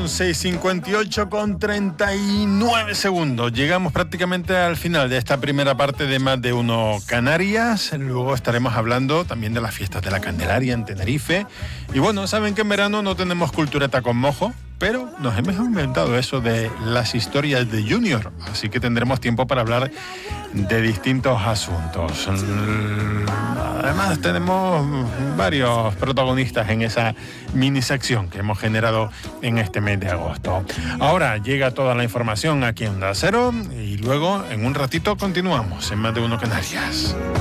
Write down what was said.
6:58 con 39 segundos. Llegamos prácticamente al final de esta primera parte de Más de Uno Canarias. Luego estaremos hablando también de las fiestas de la Candelaria en Tenerife. Y bueno, saben que en verano no tenemos cultureta con mojo, pero nos hemos inventado eso de las historias de Junior. Así que tendremos tiempo para hablar de distintos asuntos. Además tenemos varios protagonistas en esa mini sección que hemos generado en este mes de agosto. Ahora llega toda la información aquí en Onda Cero y luego en un ratito continuamos en Más de Uno Canarias.